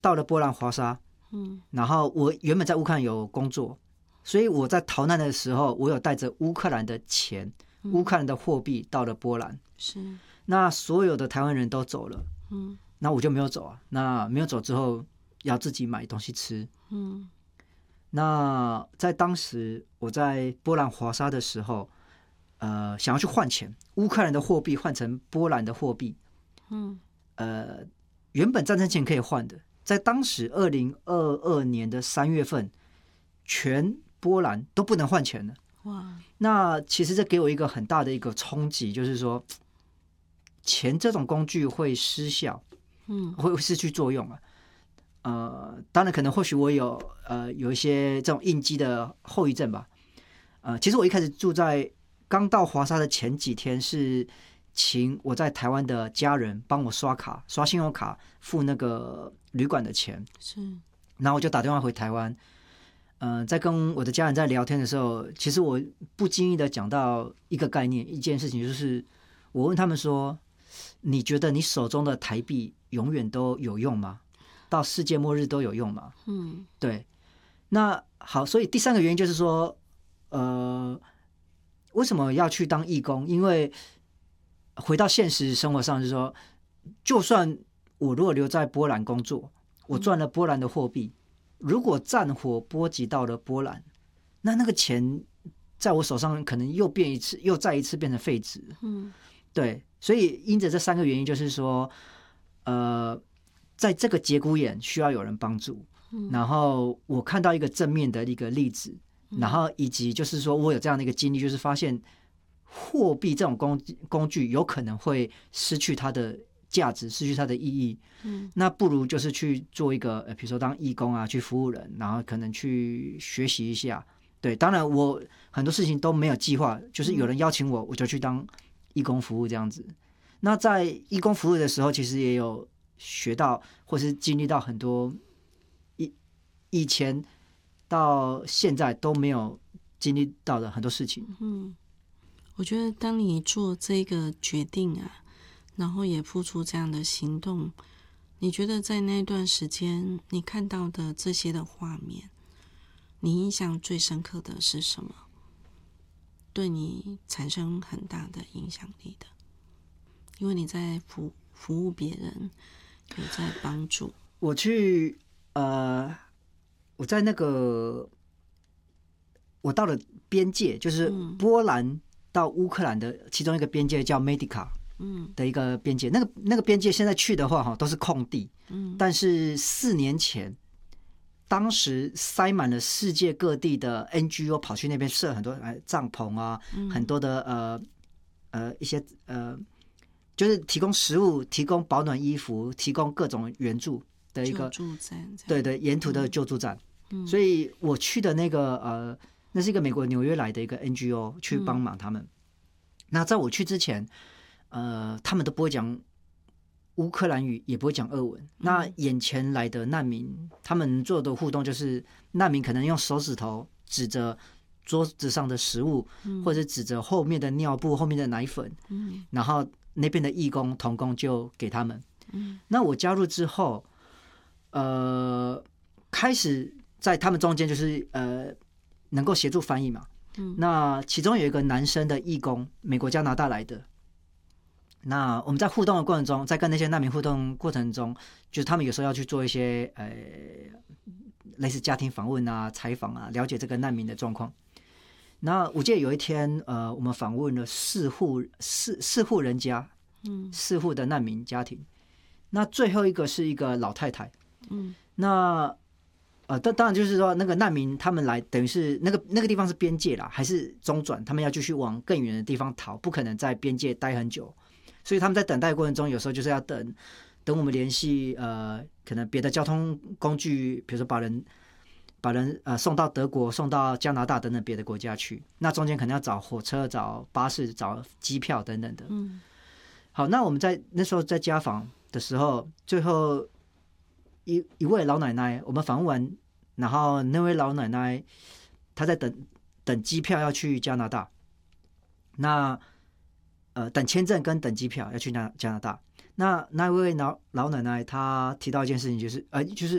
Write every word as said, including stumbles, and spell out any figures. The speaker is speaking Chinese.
到了波兰华沙，嗯，然后我原本在乌克兰有工作，所以我在逃难的时候，我有带着乌克兰的钱、嗯、乌克兰的货币到了波兰。 是， 那所有的台湾人都走了，嗯，那我就没有走啊。那没有走之后，要自己买东西吃，嗯。那在当时我在波兰华沙的时候，呃，想要去换钱，乌克兰的货币换成波兰的货币，嗯，呃，原本战争前可以换的，在当时二零二二年的三月份，全波兰都不能换钱了。哇！那其实这给我一个很大的一个冲击，就是说，钱这种工具会失效，嗯，会失去作用啊。呃，当然可能或许我有呃有一些这种应激的后遗症吧。呃，其实我一开始住在刚到华沙的前几天，是请我在台湾的家人帮我刷卡、刷信用卡付那个旅馆的钱。 是， 然后我就打电话回台湾。呃，在跟我的家人在聊天的时候，其实我不经意的讲到一个概念，一件事情，就是我问他们说：“你觉得你手中的台币永远都有用吗？到世界末日都有用吗？”嗯，对。那好，所以第三个原因就是说，呃，为什么要去当义工？因为回到现实生活上，就是说，就算我如果留在波兰工作，我赚了波兰的货币。如果战火波及到了波兰，那那个钱在我手上可能又变一次，又再一次变成废纸。嗯，对，所以因着这三个原因，就是说，呃，在这个节骨眼需要有人帮助。嗯，然后我看到一个正面的一个例子，然后以及就是说我有这样的一个经历，就是发现货币这种工工具有可能会失去它的价值，失去它的意义。嗯，那不如就是去做一个，呃，比如说当义工啊，去服务人，然后可能去学习一下。对，当然我很多事情都没有计划，就是有人邀请我，我就去当义工服务这样子。那在义工服务的时候，其实也有学到或是经历到很多以以前到现在都没有经历到的很多事情。 嗯，我觉得当你做这个决定啊，然后也付出这样的行动，你觉得在那段时间你看到的这些的画面，你印象最深刻的是什么？对你产生很大的影响力的，因为你在服服务别人，有在帮助。 我去呃，我在那个我到了边界，就是波兰到乌克兰的其中一个边界叫 Medica。嗯，的一个边界，那个那个边界现在去的话哈都是空地，嗯，但是四年前，当时塞满了世界各地的 N G O 跑去那边设很多帐篷啊，嗯、很多的呃呃一些呃，就是提供食物、提供保暖衣服、提供各种援助的一个救助站， 对对，沿途的救助站。嗯、所以我去的那个呃，那是一个美国纽约来的一个 N G O 去帮忙他们。嗯、那在我去之前。呃，他们都不会讲乌克兰语，也不会讲俄文。那眼前来的难民，他们做的互动就是，难民可能用手指头指着桌子上的食物，嗯、或者指着后面的尿布、后面的奶粉，嗯、然后那边的义工、同工就给他们。嗯、那我加入之后，呃，开始在他们中间就是呃，能够协助翻译嘛。嗯、那其中有一个男生的义工，美国、加拿大来的。那我们在互动的过程中，在跟那些难民互动过程中，就是他们有时候要去做一些呃类似家庭访问啊、采访啊，了解这个难民的状况。那我记得有一天，呃，我们访问了四户四四户人家，嗯，四户的难民家庭。那最后一个是一个老太太，嗯，那呃，当当然就是说，那个难民他们来，等于是那个那个地方是边界啦，还是中转，他们要继续往更远的地方逃，不可能在边界待很久。所以他们在等待过程中，有时候就是要等，等我们联系呃，可能别的交通工具，比如说把人把人呃送到德国、送到加拿大等等别的国家去。那中间可能要找火车、找巴士、找机票等等的。嗯，好，那我们在那时候在家访的时候，最后一一位老奶奶，我们访问完，然后那位老奶奶她在等等机票要去加拿大。那呃，等签证跟等机票要去加加拿大。那那位老老奶奶她提到一件事情，就是呃，就是